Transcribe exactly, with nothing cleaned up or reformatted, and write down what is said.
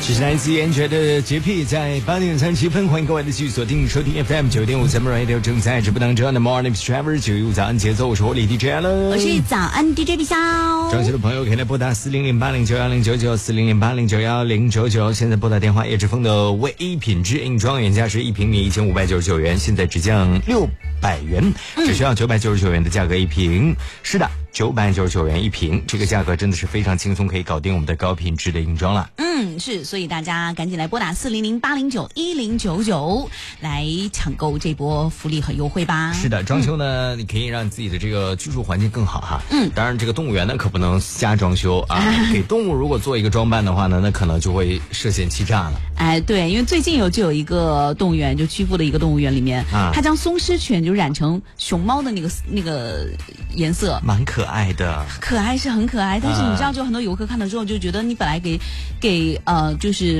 这是来自严爵的洁癖，在八点三十七分，欢迎各位的继续锁定收听 F M 九点五 Summer Radio 正在直播当中的 Morning Travel 九一五早安节奏，我是活力 D J 了， 我是早安 D J 李潇。 张学的朋友可以来拨打四零零八零九幺零九九四零零八零九幺零九九，现在拨打电话。叶之峰的唯一品质硬装原价是一平米一千五百九十九元，现在只降六百元，只需要九百九十九元的价格一平。嗯、是的。九百九十九元一瓶，这个价格真的是非常轻松，可以搞定我们的高品质的硬装了。 嗯，是，所以大家赶紧来拨打四零零八零九一零九九来抢购这波福利和优惠吧。 是的，装修呢，嗯、你可以让自己的这个居住环境更好哈。 嗯， 当然这个动物园呢可不能瞎装修啊，给动物如果做一个装扮的话呢，那可能就会涉嫌欺诈了。 哎，对，因为最近有就有一个动物园，就曲阜的一个动物园里面，啊、它将松狮犬就染成熊猫的那个那个颜色， 蛮可爱的。 可爱是很可爱，但是你知道，就很多游客看了之后就觉得你本来给给呃就是。